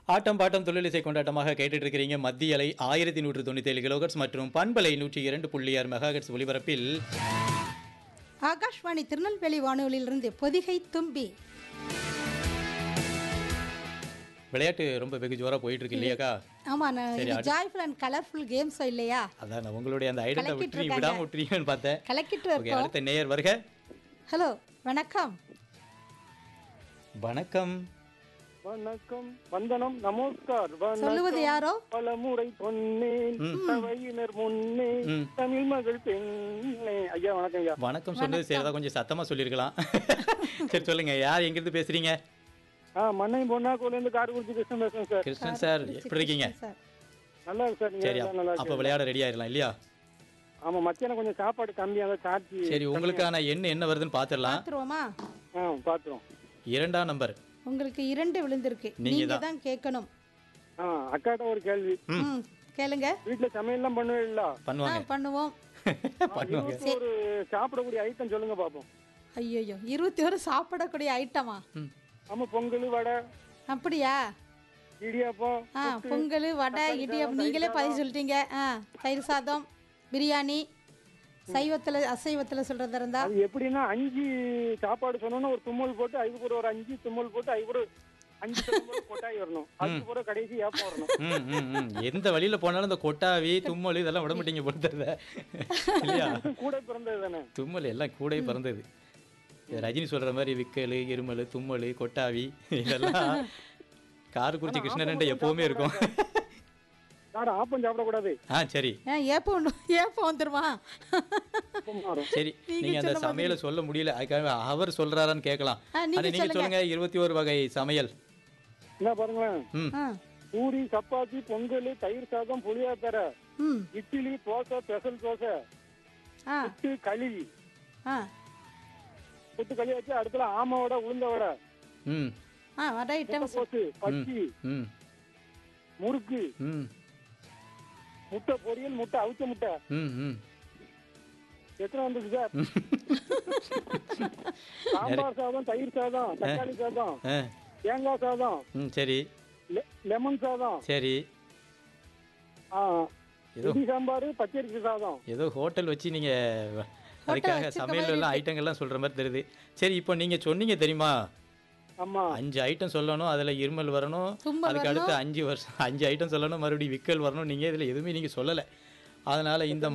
ஆட்டம் bottom தொழிலிசை கொண்டாட்டமாக கேட்டுட்டு இருக்கிறீங்க. மத்திய அலை 1197 கிலோஹெர்ட்ஸ் மற்றும் பண்பலை 102.6 மெகாஹெர்ட்ஸ் ஒலிபரப்பில் ஆகாஷ்வாணி திருநெல்வேலி வானொலியிலிருந்து பொதிகை தும்பி. விளையாட்டு ரொம்ப வெகு ஜோரா போயிட்டு இருக்கு இல்லையாக்கா? ஆமா, இது ஜாய்ஃபுல் அண்ட் கலர்ஃபுல் கேம்ஸ் இல்லையா? அதான் உங்களுடைய அந்த ஐடென்டி விடாம விட்டுறீங்கன்னு பார்த்தேன். கலக்கிட்டு ஓகே, அடுத்த நேயர் வருக. ஹலோ, வணக்கம். வணக்கம், வந்தனம், நமஸ்கார். சொல்லுவது யாரோ? பலமுறை சொன்னேன் சபையினர் முன்னே தமிழ் மகள் பெண்ணே. ஐயா வணக்கம். ஐயா வணக்கம். சொல்லுது சரி, கொஞ்சம் சத்தமா சொல்லிருக்கலாம். சரி சொல்லுங்க, யார் எங்கிருந்து பேசுறீங்க? மண்ணை பொன்னாக்கூர்ல இருந்து காரைக்குடி கிருஷ்ணன் பேசுறேன் சார். கிருஷ்ணன் சார், எப்படி இருக்கீங்க? நல்லா இருக்கு சார். சரி, அப்ப விளையாட ரெடி ஆயிடலாம் இல்லையா? ஆமா, மத்தியானம் கொஞ்சம் சாப்பாடு கம்மியாக சார்ஜ். சரி, உங்களுக்கான என்ன வருதுன்னு பாத்துடலாம். பாத்துருவோமா? பாத்துறோம். 2ஆம் நம்பர் உங்களுக்கு 2 விழுந்திருக்கு. நீங்க தான் கேட்கணும். அக்காட்ட ஒரு கேள்வி கேளுங்க. வீட்டுல சமையல்லாம் பண்ணுவீங்களா? பண்ணுவோம். ஒரு சாப்பிடக்கூடிய ஐட்டம் சொல்லுங்க பாப்போம். ஐயோ, 21 சாப்பிடக்கூடிய ஐட்டமா? ஆமா, பொங்கல், வடை. அப்படியா? இடியாப்பம். பொங்கல், வடை, இடியாப்பம் நீங்களே பதிவு சொல்லிட்டீங்க. தயிர் சாதம், பிரியாணி. சைவத்துல அசைவத்துல சொல்றதா இருந்தா அது எப்படின்னா 5 சாப்பாடு சொன்னோன்னா ஒரு தும்மல் போட்டு அதுக்கு ஒரு 5 தும்மல் போட்டு அதுக்கு ஒரு 5 தும்மல் கொட்டாய் வரணும். அதுக்கு ஒரு கடைசி ஏப்பம் வரணும். எந்த வழியில போனாலும் இந்த கொட்டாவி தும்மல் இதெல்லாம் விட மாட்டீங்க பொறுத்தத இல்லையா? கூட பிறந்தது தானே தும்மல், எல்லாம் கூட பிறந்தது. ரஜினி சொல்ற மாதிரி விக்கல், இருமல், தும்மல், கொட்டாவி இதெல்லாம் காரைக்குடி கிருஷ்ணன் எப்பவுமே இருக்கும். ஆப்பம் சாப்பிடக்கூடாது. சரி, ஏப்பம் வந்துருமா? சரி, நீங்க அந்த சமையல சொல்ல முடியல, அதுக்காக அவர் சொல்றாரான்னு கேட்கலாம். நீங்க சொல்லுங்க, 21 வகை சமையல். என்ன பாருங்களேன். பூரி, சப்பாத்தி, பொங்கல், தயிர் சாதம், புளியாத்தரை, இட்லி, தோசை, ஸ்பெஷல் தோசை, புட்டு, களி. புட்டு களி வச்சு அடுத்துல ஆமாவோட உளுந்த வடை, பச்சி, முறுக்கு, முட்டை பொரியல், முட்டை அவிச்ச முட்டை. எத்தனை வந்துச்சு சார்? சாம்பார் சாதம், தயிர் சாதம், தக்காளி சாதம், தேங்காய் சாதம், சரி, லெமன் சாதம், சரி, இட்லி சாம்பார், பச்சரிசி சாதம். ஏதோ ஹோட்டல் வச்சு நீங்க அதுக்காக சமையல் எல்லாம் ஐட்டங்கள்லாம் சொல்ற மாதிரி தெரியுது. சரி, இப்போ நீங்க சொன்னீங்க தெரியுமா? ஆமா, 5 ஐட்டம் சொல்லணும், அதுல இருமல் வரணும், அதுக்கு அடுத்து 5 ஐட்டம் சொல்லணும், மறுபடியும் விக்கல் வரணும். நீங்க இதுல எதுவுமே நீங்க சொல்லல. அதனால இந்த